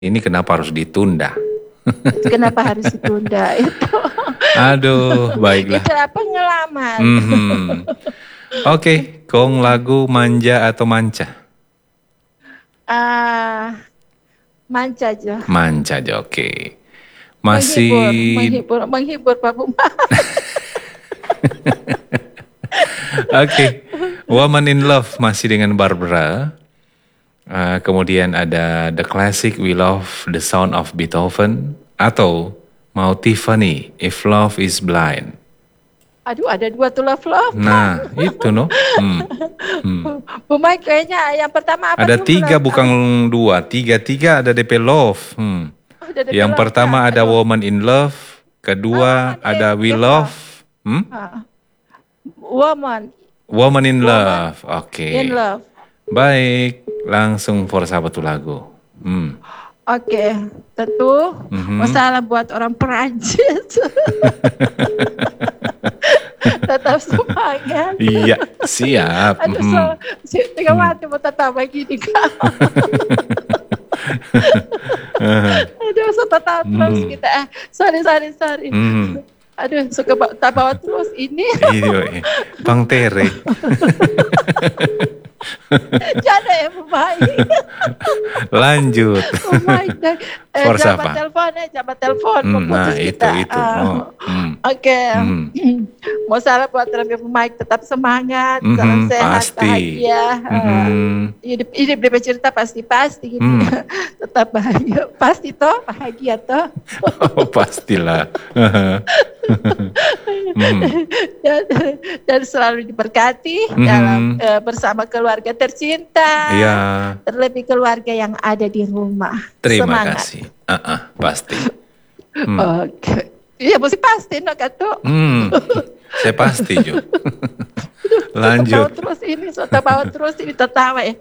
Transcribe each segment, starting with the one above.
ini kenapa harus ditunda? Kenapa harus ditunda itu? Aduh, baiklah. Itulah pengalaman. Oke, Kong lagu manja atau manca? Manca aja. Manca aja, oke. Masih menghibur Pak Buma. Oke, Woman in Love masih dengan Barbara. Kemudian ada The Classic We Love The Sound of Beethoven, atau mau Tiffany If Love Is Blind. Aduh, ada dua tuh Love. Nah, itu no. Bu Mike kayaknya yang pertama apa? Ada tiga bukan dua, tiga ada DP Love. DP yang Love, pertama ada Woman in Love, kedua ada We Love. Woman in Love. Oke. In Love. Baik, langsung for satu lagu. Oke, tentu masalah buat orang Perancis. Tetap semangat. Iya, siap. Aduh, tiga mati mau tetap begini Kak. Aduh, tetap terus kita. Sorry. Aduh, suka bawa terus ini. Iya, Bang Tere. Jangan ya, baik. Lanjut. Jabat telepon. Nah, itu. Oke. Mau salah buat terlebih pemain, tetap semangat, salam sehat, bahagia. Hidup dari cerita pasti gitu. Tetap bahagia, pasti toh, bahagia toh. Oh, pastilah. Dan selalu diberkati dalam bersama keluarga tercinta, terlebih keluarga yang ada di rumah. Terima kasih. Pasti. Oke. Iya, mesti pasti no Katu. Saya pasti juga. Lanjut. Bawa terus ini tertawa ya.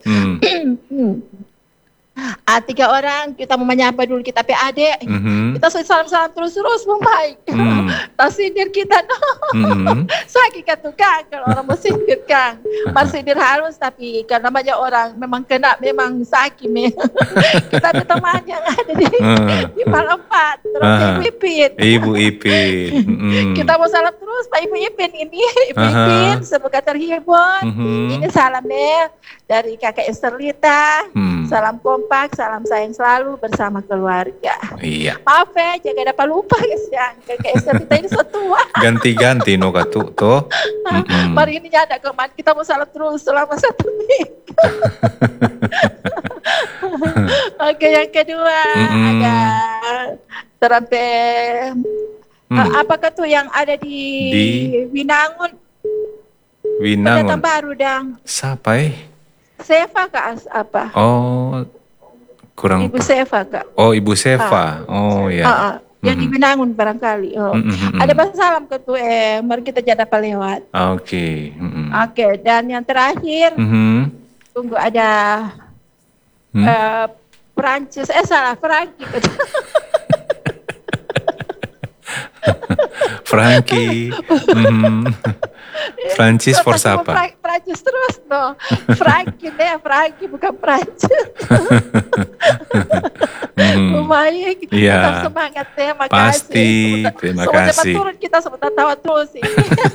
Tiga orang kita mau menyapa dulu kita PAD. Kita salam terus membaik. Sindir kita sakit kan tukang kalau orang mau sindir Kang. Sindir halus tapi karena banyak orang memang kena memang sakit kita ada teman yang ada di Malam 4 terus Ibu Ipin. Kita mau salam terus Pak Ibu Ipin ini. Ibu Ipin semoga terhibur. Ini salamnya dari Kakak Esterlita. Salam kompak, salam sayang selalu bersama keluarga. Iya. Maaf ya, jangan dapat lupa guys ya. Kakak Esterlita ini setua. Ganti-ganti no Katu tuh. Mari ini ada kemana kita mau salam terus selama 1 minggu. Oke, yang kedua ada terapi. Apakah tuh yang ada di Winangun? Pendatang baru dang. Siapa Seva Kak apa? Oh, kurang. Ibu Seva Kak. Oh, Ibu Seva. Oh ya. Yang di Binangun barangkali. Ada bahasa salam Ketua. Mari kita jadi apa lewat. Oke. Oke, dan yang terakhir tunggu ada Prancis. Frankie. Frankie. Prancis for siapa? Prancis terus no. Frankie bukan Prancis. Lumayan kita semangat ya, makasih. Pasti, terima kasih. Turun kita sebentar tawa terus ini.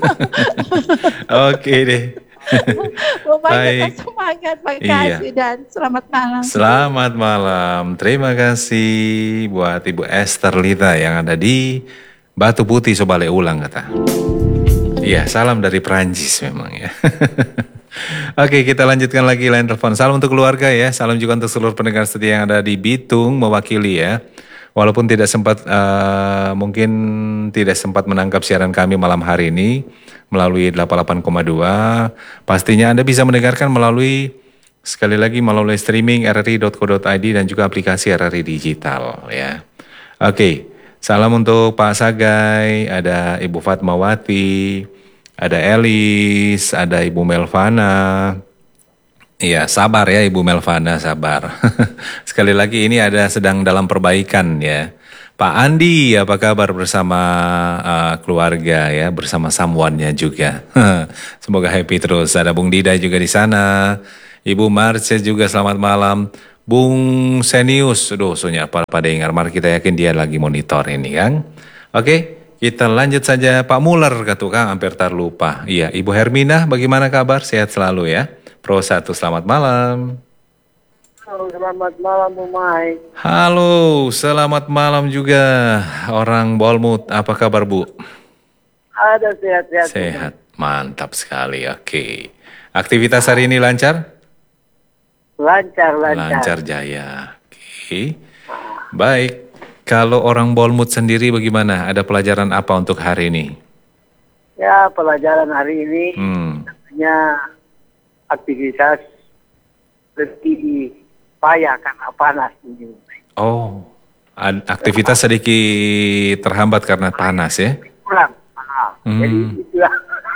Oke deh. Lumayan kita semangat, makasih dan selamat malam. Selamat malam. Terima kasih buat Ibu Esterlita yang ada di Batu Putih Sobale Ulang kata. Iya, salam dari Perancis memang ya. Oke, kita lanjutkan lagi line telepon. Salam untuk keluarga ya. Salam juga untuk seluruh pendengar setia yang ada di Bitung mewakili ya. Walaupun tidak sempat mungkin tidak sempat menangkap siaran kami malam hari ini melalui 88,2, pastinya Anda bisa mendengarkan melalui sekali lagi melalui streaming rri.co.id dan juga aplikasi RRI Digital ya. Oke. Salam untuk Pak Sagai, ada Ibu Fatmawati, ada Elis, ada Ibu Melvana. Iya, sabar ya Ibu Melvana, sabar. Sekali lagi ini ada sedang dalam perbaikan ya. Pak Andi, apa kabar bersama keluarga ya, bersama samuannya juga. Semoga happy terus. Ada Bung Dida juga di sana. Ibu Marce juga selamat malam. Bung Senius, soalnya apa pada ingat, mari kita yakin dia lagi monitor ini Kang. Oke, kita lanjut saja Pak Muller kata Kang, hampir terlupa. Iya, Ibu Hermina bagaimana kabar? Sehat selalu ya. Pro 1, selamat malam. Halo, selamat malam Bu Mike. Halo, selamat malam juga orang Bolmut. Apa kabar Bu? Ada sehat-sehat. Sehat, mantap sekali. Oke, aktivitas hari ini lancar? Lancar. Lancar jaya. Oke. Baik. Kalau orang Bolmut sendiri bagaimana? Ada pelajaran apa untuk hari ini? Ya, pelajaran hari ini tentunya aktivitas lebih payah karena panas ini. Oh, aktivitas sedikit terhambat karena panas ya? Kurang. Jadi itulah.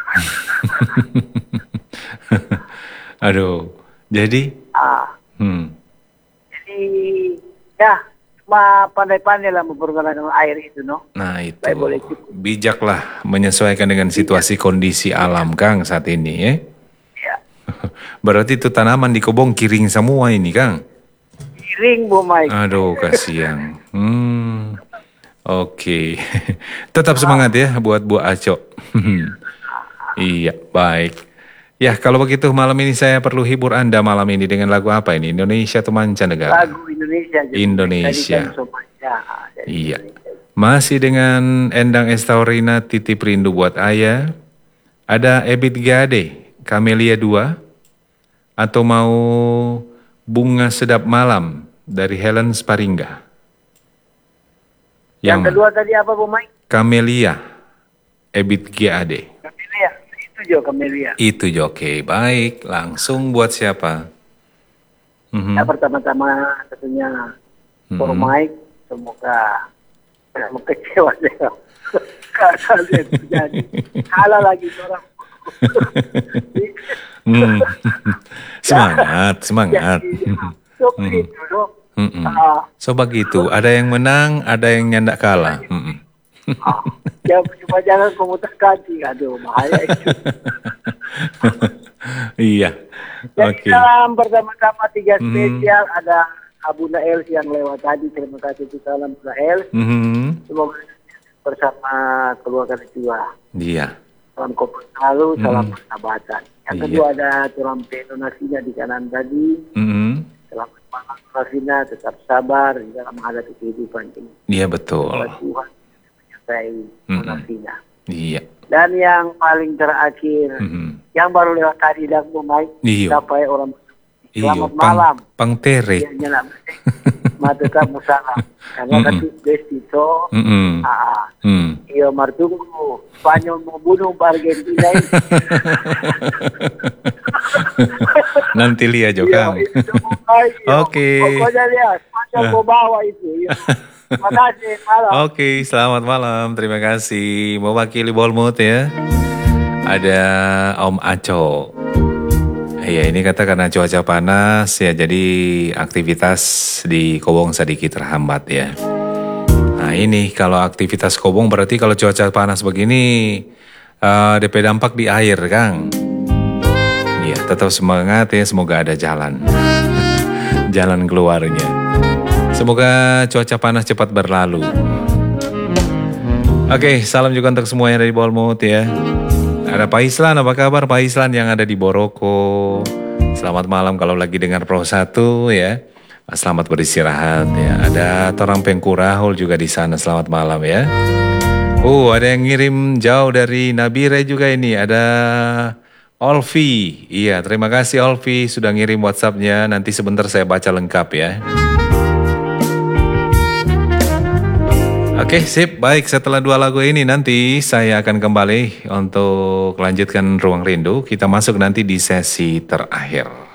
Aduh, jadi? Jadi ya cuma pandai-pandai lah mempergunakan air itu, no. Nah itu, boleh bijaklah menyesuaikan dengan situasi kondisi alam Kang saat ini ya. Ya. Berarti itu tanaman di kebun kering semua ini Kang? Kering Bu Mike. Aduh kasihan. Oke. Tetap semangat ya buat Bu Aco. Iya, baik. Ya, kalau begitu malam ini saya perlu hibur Anda malam ini dengan lagu apa ini? Indonesia atau mancanegara? Lagu Indonesia. Indonesia. Iya. Masih dengan Endang Estaurina, Titip Rindu Buat Ayah. Ada Ebit Gade, Camelia 2. Atau mau Bunga Sedap Malam dari Helen Sparingga. Yang kedua tadi apa Bu Mike? Camelia, Ebit Gade. Camelia, itu juga Camelia. Itu oke, baik. Langsung buat siapa? Ya, pertama-tama tentunya For Mike, semoga jangan kecewa deh. Karena dia terjadi. Kalah lagi orang. Semangat. So begitu, ada yang menang, ada yang nyandak kalah. Cuma jangan komuter ganti, aduh bahaya itu. Iya. Jadi salam pertama-tama 3 spesial, ada Abunda Els yang lewat tadi, terima kasih untuk salam Bunda Els. Semoga bersama keluarga kedua. Iya. Salam kompon selalu, salam persahabatan. Yang kedua ada tulang donasinya di kanan tadi. Selamat malam Rafina, tetap sabar dalam menghadapi kehidupan ini. Iya betul. Tuhan menyertai Rafina. Iya. Dan yang paling terakhir, yang baru lewat tadi dan Mike, sampai orang selamat malam. Pang tere. Ya, mata kamu salam. Karena tadi bestito. Iyo martunggu, Spanyol membunuh Argentina ini. Nanti lihat juga. Oke. Pokoknya lihat, Spanyol mau bawa itu. Terima kasih, malam. Oke, selamat malam. Terima kasih. Mewakili Bolmut ya. Ada Om Aco. Iya, ini kata karena cuaca panas ya, jadi aktivitas di Kobong sedikit terhambat ya. Nah ini kalau aktivitas Kobong berarti kalau cuaca panas begini DP dampak di air Kang. Iya, tetap semangat ya, semoga ada jalan. Jalan keluarnya. Semoga cuaca panas cepat berlalu. Oke, salam juga untuk semuanya dari Bolmut ya. Ada Pak Islan, apa kabar Pak Islan yang ada di Boroko? Selamat malam kalau lagi dengar Pro 1 ya. Selamat beristirahat ya. Ada Torang Pengkurahul juga di sana, selamat malam ya. Ada yang ngirim jauh dari Nabire juga ini. Ada Olvi. Iya, terima kasih Olvi sudah ngirim WhatsApp-nya. Nanti sebentar saya baca lengkap ya. Oke, sip. Baik, setelah 2 lagu ini nanti saya akan kembali untuk lanjutkan Ruang Rindu. Kita masuk nanti di sesi terakhir.